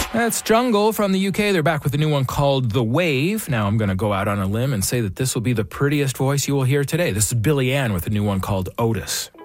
That's Jungle from the UK. They're back with a new one called The Wave. Now I'm going to go out on a limb and say that this will be the prettiest voice you will hear today. This is Billy Ann with a new one called Otis.